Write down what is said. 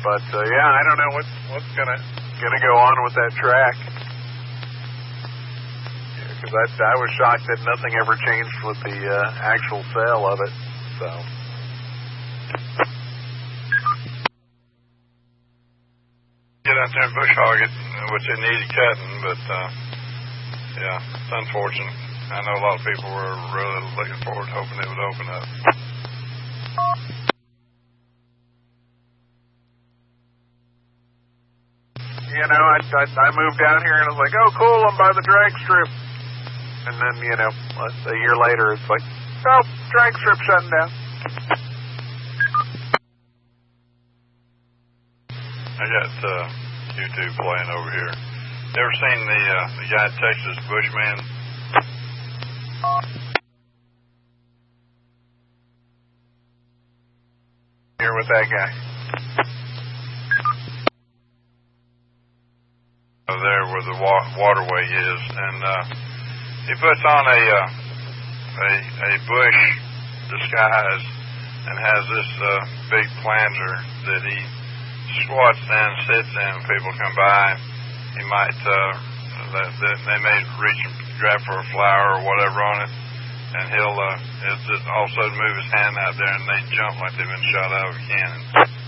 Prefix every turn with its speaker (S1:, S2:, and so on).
S1: But yeah, I don't know what's gonna go on with that track. Because I was shocked that nothing ever changed with the actual sale of it. So.
S2: Get out there and bush hog it, which it needed cutting, but yeah, it's unfortunate. I know a lot of people were really looking forward, hoping it would open up.
S1: You know, I moved down here and I was like, oh, cool, I'm by the drag strip. And then, you know, a year later, it's like, oh, drag strip shutting down.
S2: I got YouTube playing over here. You ever seen the guy in Texas, Bushman?
S1: Here with that guy.
S2: There where the waterway is, and he puts on a bush disguise and has this big plunger that he squats down, sits in, people come by. He might they may reach and grab for a flower or whatever on it, and he'll just all of a sudden move his hand out there, and they jump like they've been shot out of a cannon.